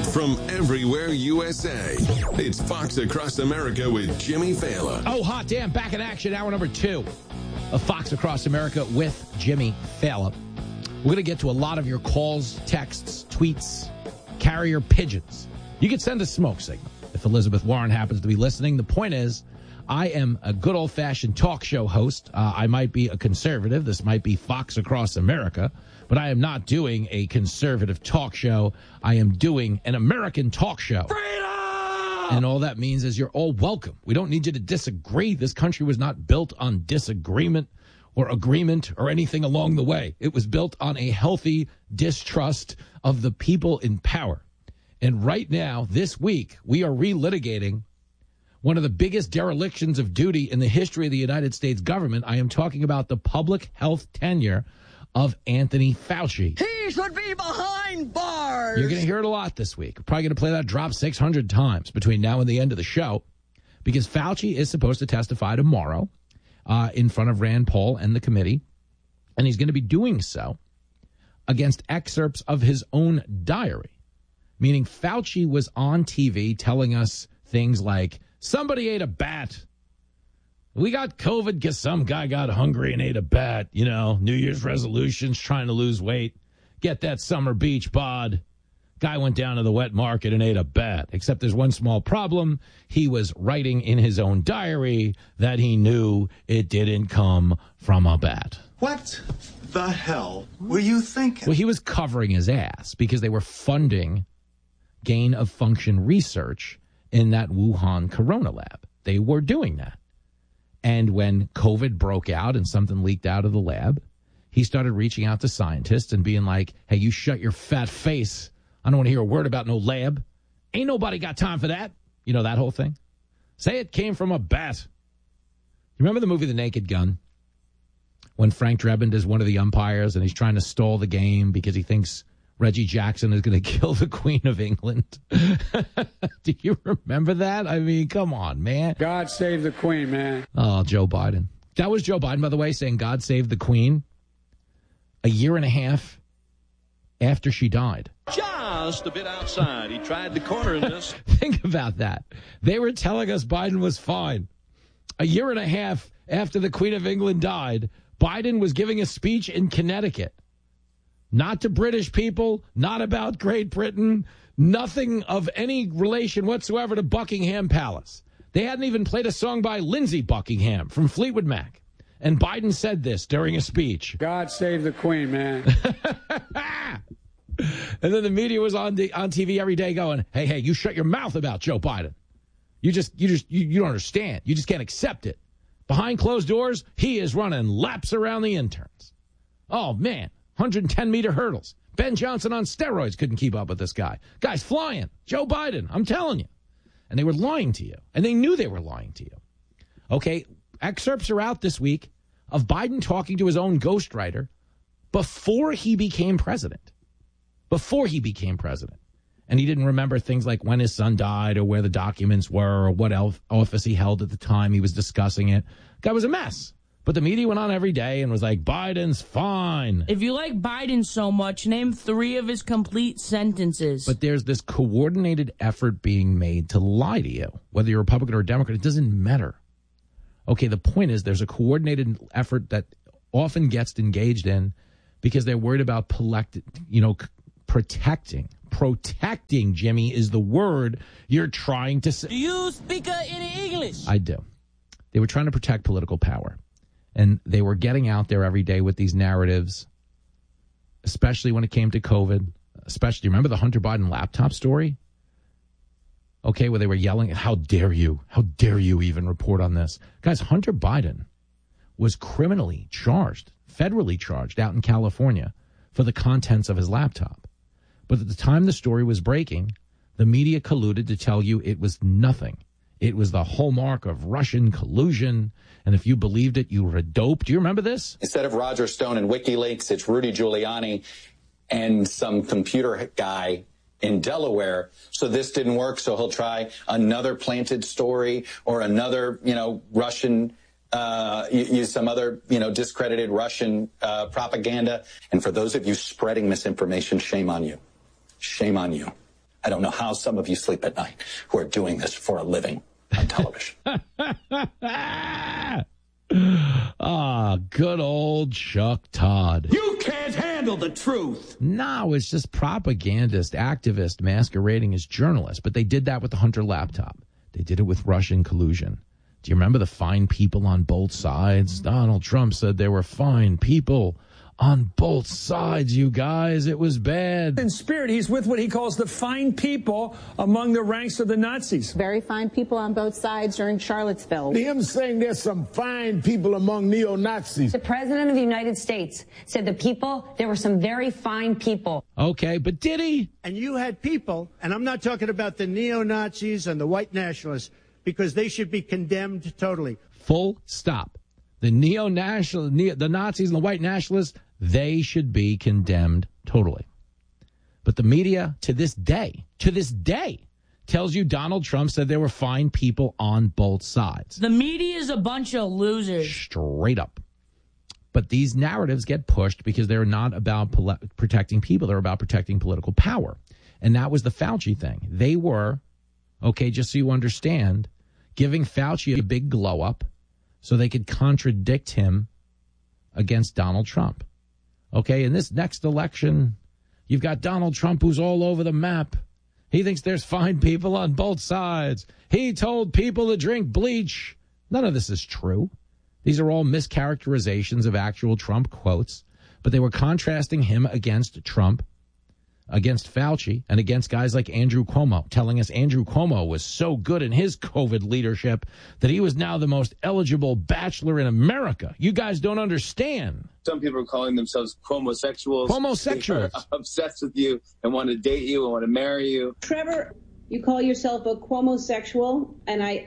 from everywhere USA. It's Fox Across America with Jimmy Fallon. Oh, hot damn. Back in action. Hour number 2 of Fox Across America with Jimmy Fallon. We're going to get to a lot of your calls, texts, tweets, carrier pigeons. You can send a smoke signal if Elizabeth Warren happens to be listening. The point is, I am a good old-fashioned talk show host. I might be a conservative. This might be Fox Across America. But I am not doing a conservative talk show. I am doing an American talk show. Freedom! And all that means is you're all welcome. We don't need you to disagree. This country was not built on disagreement or agreement or anything along the way. It was built on a healthy distrust of the people in power. And right now, this week, we are relitigating one of the biggest derelictions of duty in the history of the United States government. I am talking about the public health tenure of Anthony Fauci. He should be behind bars. You're going to hear it a lot this week. We're probably going to play that drop 600 times between now and the end of the show, because Fauci is supposed to testify tomorrow in front of Rand Paul and the committee, and he's going to be doing so against excerpts of his own diary, meaning Fauci was on TV telling us things like, somebody ate a bat. We got COVID because some guy got hungry and ate a bat. You know, New Year's resolutions, trying to lose weight. Get that summer beach bod. Guy went down to the wet market and ate a bat. Except there's one small problem. He was writing in his own diary that he knew it didn't come from a bat. What the hell were you thinking? Well, he was covering his ass because they were funding gain-of-function research in that Wuhan Corona lab. They were doing that. And when COVID broke out and something leaked out of the lab, he started reaching out to scientists and being like, hey, you shut your fat face. I don't want to hear a word about no lab. Ain't nobody got time for that. You know, that whole thing. Say it came from a bat. You remember the movie The Naked Gun? When Frank Drebin is one of the umpires and he's trying to stall the game because he thinks Reggie Jackson is going to kill the Queen of England. Do you remember that? I mean, come on, man. God save the Queen, man. Oh, Joe Biden. That was Joe Biden, by the way, saying God save the Queen a year and a half after she died. Just a bit outside. He tried the corner in this. Think about that. They were telling us Biden was fine. A year and a half after the Queen of England died, Biden was giving a speech in Connecticut. Not to British people, not about Great Britain, nothing of any relation whatsoever to Buckingham Palace. They hadn't even played a song by Lindsey Buckingham from Fleetwood Mac. And Biden said this during a speech. God save the Queen, man. And then the media was on TV every day going, hey, you shut your mouth about Joe Biden. You don't understand. You just can't accept it. Behind closed doors, he is running laps around the interns. Oh, man. 110-meter hurdles. Ben Johnson on steroids couldn't keep up with this guy. Guy's flying. Joe Biden, I'm telling you. And they were lying to you. And they knew they were lying to you. Okay, excerpts are out this week of Biden talking to his own ghostwriter before he became president. Before he became president. And he didn't remember things like when his son died or where the documents were or what office he held at the time he was discussing it. Guy was a mess. But the media went on every day and was like, Biden's fine. If you like Biden so much, name 3 of his complete sentences. But there's this coordinated effort being made to lie to you. Whether you're Republican or Democrat, it doesn't matter. Okay, the point is there's a coordinated effort that often gets engaged in because they're worried about protecting. Protecting, Jimmy, is the word you're trying to say. Do you speak any English? I do. They were trying to protect political power. And they were getting out there every day with these narratives, especially when it came to COVID. Especially, remember the Hunter Biden laptop story? Okay, where they were yelling, how dare you? How dare you even report on this? Guys, Hunter Biden was criminally charged, federally charged out in California for the contents of his laptop. But at the time the story was breaking, the media colluded to tell you it was nothing. It was the hallmark of Russian collusion. And if you believed it, you were a dope. Do you remember this? Instead of Roger Stone and WikiLeaks, it's Rudy Giuliani and some computer guy in Delaware. So this didn't work. So he'll try another planted story or another, Russian, use some other, discredited Russian propaganda. And for those of you spreading misinformation, shame on you. Shame on you. I don't know how some of you sleep at night who are doing this for a living on television. Good old Chuck Todd. You can't handle the truth. No, it's just propagandist, activist masquerading as journalists. But they did that with the Hunter laptop. They did it with Russian collusion. Do you remember the fine people on both sides? Donald Trump said there were fine people on both sides, you guys. It was bad. In spirit, he's with what he calls the fine people among the ranks of the Nazis. Very fine people on both sides during Charlottesville. Him saying there's some fine people among neo-Nazis. The president of the United States said there were some very fine people. Okay, but did he? And you had people, and I'm not talking about the neo-Nazis and the white nationalists, because they should be condemned totally. Full stop. The the Nazis and the white nationalists, they should be condemned totally. But the media, to this day, tells you Donald Trump said there were fine people on both sides. The media is a bunch of losers. Straight up. But these narratives get pushed because they're not about protecting people. They're about protecting political power. And that was the Fauci thing. They were, okay, just so you understand, giving Fauci a big glow up so they could contradict him against Donald Trump. Okay, in this next election, you've got Donald Trump who's all over the map. He thinks there's fine people on both sides. He told people to drink bleach. None of this is true. These are all mischaracterizations of actual Trump quotes, but they were contrasting him against Trump, against Fauci, and against guys like Andrew Cuomo, telling us Andrew Cuomo was so good in his COVID leadership that he was now the most eligible bachelor in America. You guys don't understand. Some people are calling themselves Cuomo-sexuals. Cuomo-sexuals. They're obsessed with you and want to date you and want to marry you. Trevor, you call yourself a Cuomo-sexual, and I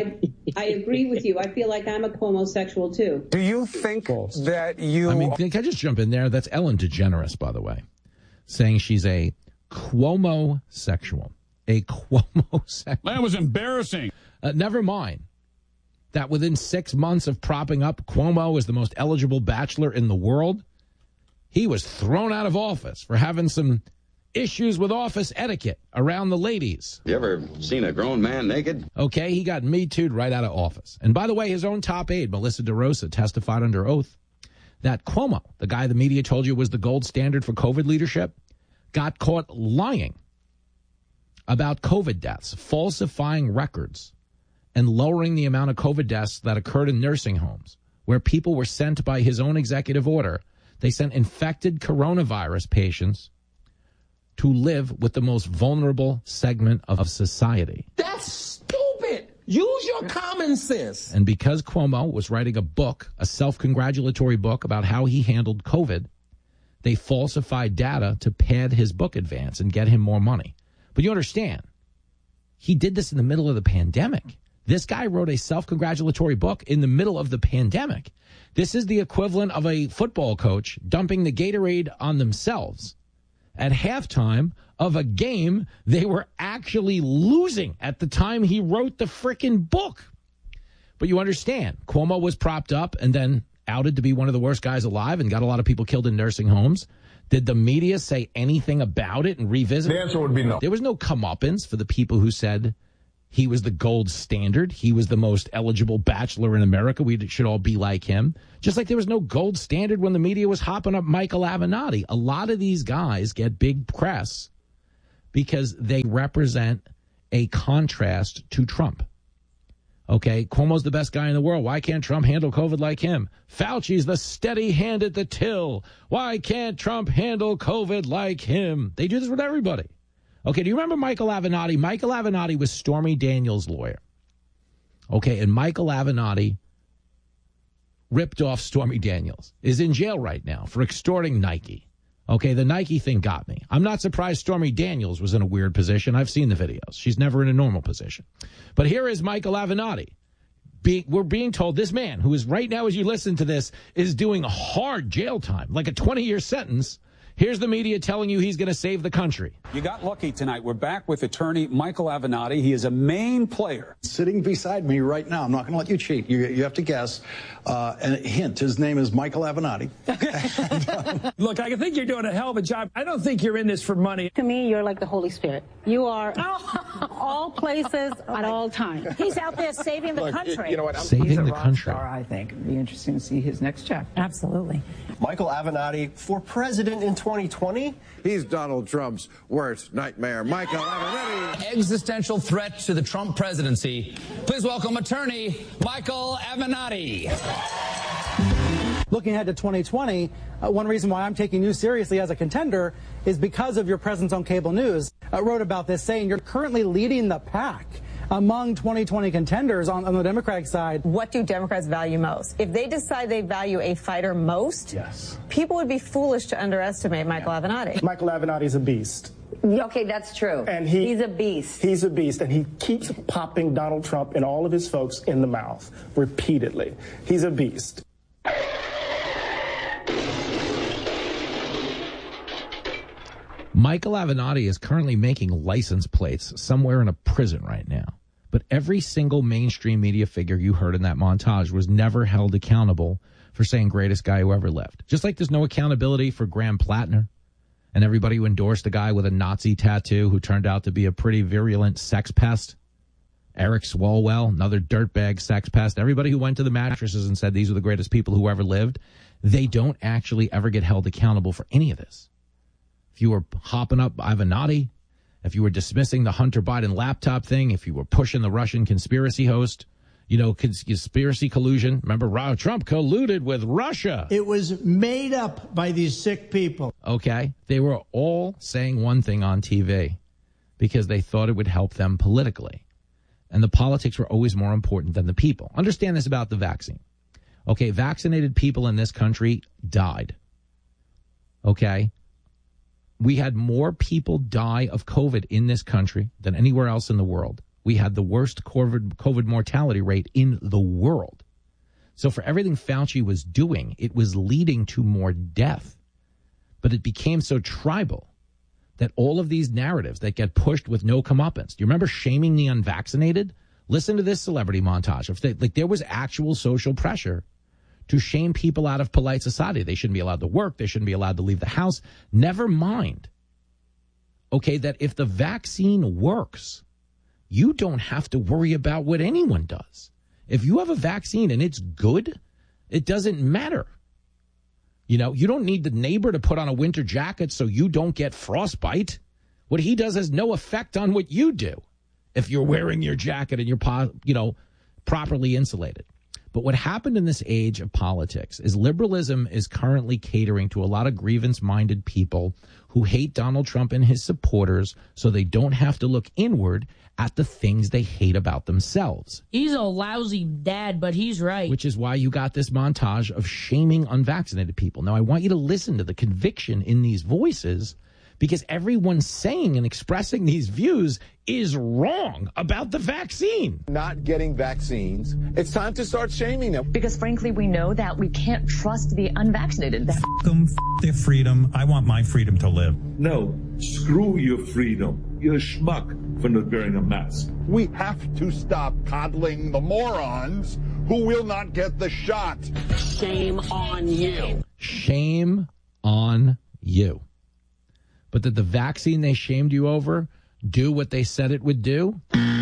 agree with you. I feel like I'm a Cuomo-sexual, too. Do you think that you... I mean, can I just jump in there? That's Ellen DeGeneres, by the way, saying she's a Cuomo-sexual. A Cuomo-sexual. That was embarrassing. Never mind that within 6 months of propping up Cuomo as the most eligible bachelor in the world, he was thrown out of office for having some issues with office etiquette around the ladies. You ever seen a grown man naked? Okay, he got Me Too'd right out of office. And by the way, his own top aide, Melissa DeRosa, testified under oath that Cuomo, the guy the media told you was the gold standard for COVID leadership, got caught lying about COVID deaths, falsifying records, and lowering the amount of COVID deaths that occurred in nursing homes, where people were sent by his own executive order. They sent infected coronavirus patients to live with the most vulnerable segment of society. That's stupid. Use your common sense. And because Cuomo was writing a book, a self-congratulatory book about how he handled COVID, they falsified data to pad his book advance and get him more money. But you understand, he did this in the middle of the pandemic. This guy wrote a self-congratulatory book in the middle of the pandemic. This is the equivalent of a football coach dumping the Gatorade on themselves at halftime of a game they were actually losing at the time he wrote the frickin' book. But you understand, Cuomo was propped up and then outed to be one of the worst guys alive and got a lot of people killed in nursing homes. Did the media say anything about it and revisit it? The answer would be no. There was no comeuppance for the people who said he was the gold standard. He was the most eligible bachelor in America. We should all be like him. Just like there was no gold standard when the media was hopping up Michael Avenatti. A lot of these guys get big press because they represent a contrast to Trump. Okay, Cuomo's the best guy in the world. Why can't Trump handle COVID like him? Fauci's the steady hand at the till. Why can't Trump handle COVID like him? They do this with everybody. Okay, do you remember Michael Avenatti? Michael Avenatti was Stormy Daniels' lawyer. Okay, and Michael Avenatti ripped off Stormy Daniels, is in jail right now for extorting Nike. Okay, the Nike thing got me. I'm not surprised Stormy Daniels was in a weird position. I've seen the videos. She's never in a normal position. But here is Michael Avenatti. We're being told this man, who is right now as you listen to this, is doing hard jail time, like a 20-year sentence. Here's the media telling you he's going to save the country. You got lucky tonight. We're back with attorney Michael Avenatti. He is a main player. Sitting beside me right now, I'm not going to let you cheat. You have to guess. And hint, his name is Michael Avenatti. Look, I think you're doing a hell of a job. I don't think you're in this for money. To me, you're like the Holy Spirit. You are all places at all times. He's out there saving the country. You know what? Saving the country. Star, I think. It'd be interesting to see his next chapter. Absolutely. Michael Avenatti for president in 2020. He's Donald Trump's worst nightmare. Michael Avenatti. Existential threat to the Trump presidency. Please welcome attorney Michael Avenatti. Looking ahead to 2020, one reason why I'm taking you seriously as a contender is because of your presence on cable news. I wrote about this saying you're currently leading the pack among 2020 contenders on the Democratic side. What do Democrats value most? If they decide they value a fighter most, yes, people would be foolish to underestimate Michael Avenatti. Michael Avenatti is a beast. Okay, that's true. And he's a beast. He's a beast, and he keeps popping Donald Trump and all of his folks in the mouth repeatedly. He's a beast. Michael Avenatti is currently making license plates somewhere in a prison right now. But every single mainstream media figure you heard in that montage was never held accountable for saying greatest guy who ever lived. Just like there's no accountability for Graham Plattner and everybody who endorsed a guy with a Nazi tattoo who turned out to be a pretty virulent sex pest. Eric Swalwell, another dirtbag sex pest. Everybody who went to the mattresses and said these are the greatest people who ever lived, they don't actually ever get held accountable for any of this. If you were hopping up Avenatti, if you were dismissing the Hunter Biden laptop thing, if you were pushing the Russian conspiracy host, conspiracy collusion. Remember, Trump colluded with Russia. It was made up by these sick people. Okay. They were all saying one thing on TV because they thought it would help them politically. And the politics were always more important than the people. Understand this about the vaccine. Okay. Vaccinated people in this country died. Okay. We had more people die of COVID in this country than anywhere else in the world. We had the worst COVID mortality rate in the world. So for everything Fauci was doing, it was leading to more death. But it became so tribal that all of these narratives that get pushed with no comeuppance. Do you remember shaming the unvaccinated? Listen to this celebrity montage. There was actual social pressure to shame people out of polite society. They shouldn't be allowed to work. They shouldn't be allowed to leave the house. Never mind, okay, that if the vaccine works, you don't have to worry about what anyone does. If you have a vaccine and it's good, it doesn't matter. You don't need the neighbor to put on a winter jacket so you don't get frostbite. What he does has no effect on what you do if you're wearing your jacket and you're, properly insulated. But what happened in this age of politics is liberalism is currently catering to a lot of grievance-minded people who hate Donald Trump and his supporters so they don't have to look inward at the things they hate about themselves. He's a lousy dad, but he's right. Which is why you got this montage of shaming unvaccinated people. Now, I want you to listen to the conviction in these voices because everyone saying and expressing these views is wrong about the vaccine. Not getting vaccines. It's time to start shaming them. Because frankly, we know that we can't trust the unvaccinated. F them, f their freedom. I want my freedom to live. No, screw your freedom. You're a schmuck for not wearing a mask. We have to stop coddling the morons who will not get the shot. Shame on you. Shame on you. But did the vaccine they shamed you over do what they said it would do?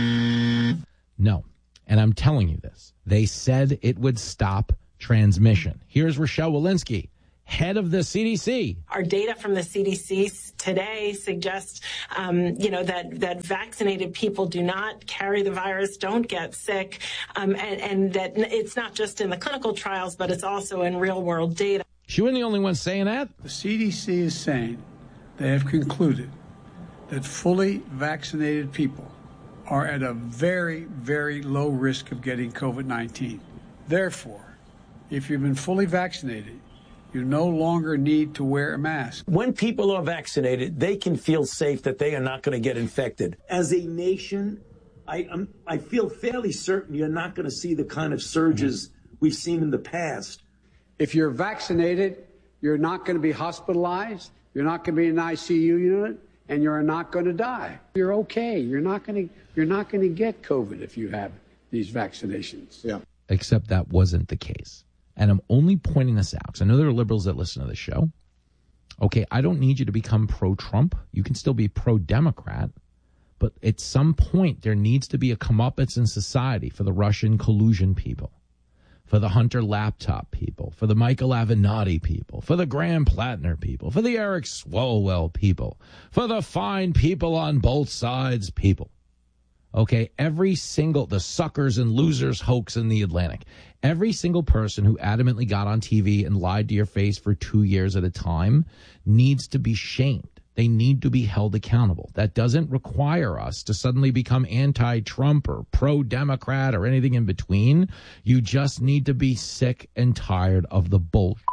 No. And I'm telling you this. They said it would stop transmission. Here's Rochelle Walensky, head of the CDC. Our data from the CDC today suggests, that vaccinated people do not carry the virus, don't get sick, and that it's not just in the clinical trials, but it's also in real-world data. She wasn't the only one saying that. The CDC is saying they have concluded that fully vaccinated people are at a very, very low risk of getting COVID-19. Therefore, if you've been fully vaccinated, you no longer need to wear a mask. When people are vaccinated, they can feel safe that they are not going to get infected. As a nation, I feel fairly certain you're not going to see the kind of surges we've seen in the past. If you're vaccinated, you're not going to be hospitalized. You're not going to be in an ICU unit, and you're not going to die. You're okay. You're not going to get COVID if you have these vaccinations. Yeah. Except that wasn't the case. And I'm only pointing this out because I know there are liberals that listen to the show. Okay, I don't need you to become pro-Trump. You can still be pro-Democrat. But at some point, there needs to be a comeuppance in society for the Russian collusion people, for the Hunter laptop people, for the Michael Avenatti people, for the Graham Plattner people, for the Eric Swalwell people, for the fine people on both sides people. Okay, the suckers and losers hoax in the Atlantic. Every single person who adamantly got on TV and lied to your face for 2 years at a time needs to be shamed. They need to be held accountable. That doesn't require us to suddenly become anti-Trump or pro-Democrat or anything in between. You just need to be sick and tired of the bullshit.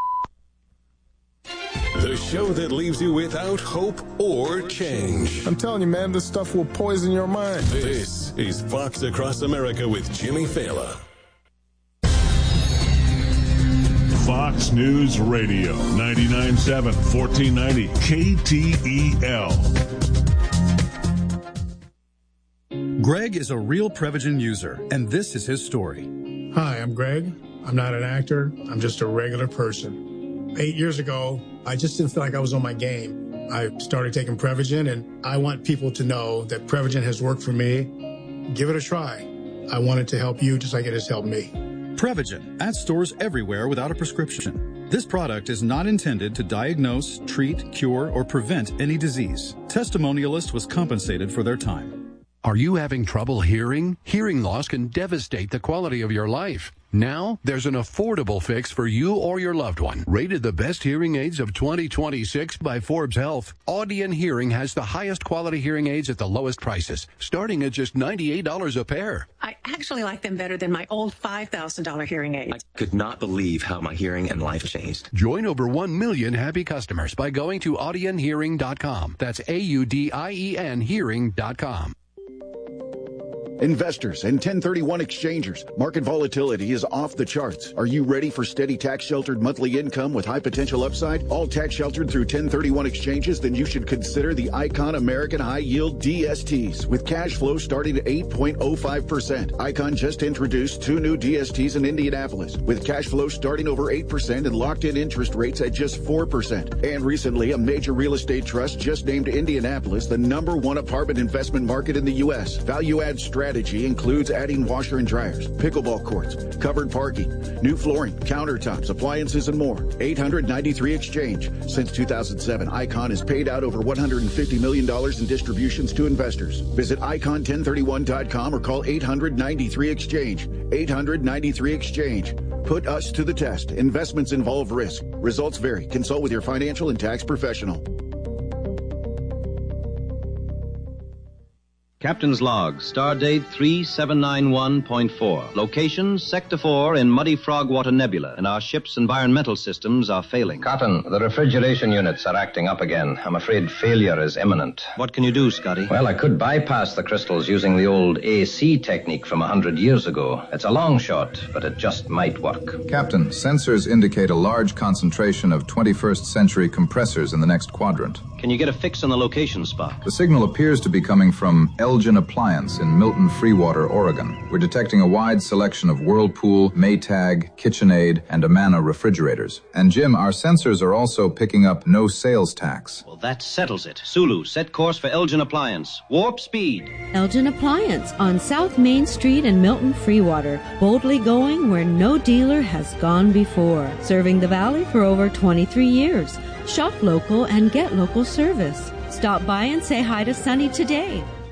The show that leaves you without hope or change. I'm telling you, man, this stuff will poison your mind. This is Fox Across America with Jimmy Fallon. Fox News Radio, 99.7, 1490, KTEL. Greg is a real Prevagen user, and this is his story. Hi, I'm Greg. I'm not an actor. I'm just a regular person. 8 years ago, I just didn't feel like I was on my game. I started taking Prevagen, and I want people to know that Prevagen has worked for me. Give it a try. I want it to help you just like it has helped me. Prevagen, at stores everywhere without a prescription. This product is not intended to diagnose, treat, cure, or prevent any disease. Testimonialist was compensated for their time. Are you having trouble hearing? Hearing loss can devastate the quality of your life. Now, there's an affordable fix for you or your loved one. Rated the best hearing aids of 2026 by Forbes Health, Audion Hearing has the highest quality hearing aids at the lowest prices, starting at just $98 a pair. I actually like them better than my old $5,000 hearing aids. I could not believe how my hearing and life changed. Join over 1 million happy customers by going to audionhearing.com. That's AUDIEN hearing.com. Investors and 1031 exchangers, market volatility is off the charts. Are you ready for steady tax-sheltered monthly income with high potential upside? All tax-sheltered through 1031 exchanges? Then you should consider the Icon American High Yield DSTs with cash flow starting at 8.05%. Icon just introduced 2 new DSTs in Indianapolis with cash flow starting over 8% and locked-in interest rates at just 4%. And recently, a major real estate trust just named Indianapolis the #1 apartment investment market in the U.S. Value-add strategy includes adding washer and dryers, pickleball courts, covered parking, new flooring, countertops, appliances, and more. 893 Exchange. Since 2007, Icon has paid out over $150 million in distributions to investors. Visit icon1031.com or call 893 Exchange. 893 Exchange. Put us to the test. Investments involve risk. Results vary. Consult with your financial and tax professional. Captain's log, stardate 3791.4. Location, Sector 4 in Muddy Frogwater Nebula, and our ship's environmental systems are failing. Cotton, the refrigeration units are acting up again. I'm afraid failure is imminent. What can you do, Scotty? Well, I could bypass the crystals using the old AC technique from 100 years ago. It's a long shot, but it just might work. Captain, sensors indicate a large concentration of 21st century compressors in the next quadrant. Can you get a fix on the location spot? The signal appears to be coming from Elgin Appliance in Milton Freewater, Oregon. We're detecting a wide selection of Whirlpool, Maytag, KitchenAid, and Amana refrigerators. And Jim, our sensors are also picking up no sales tax. Well, that settles it. Sulu, set course for Elgin Appliance. Warp speed. Elgin Appliance on South Main Street in Milton Freewater. Boldly going where no dealer has gone before. Serving the Valley for over 23 years. Shop local and get local service. Stop by and say hi to Sunny today.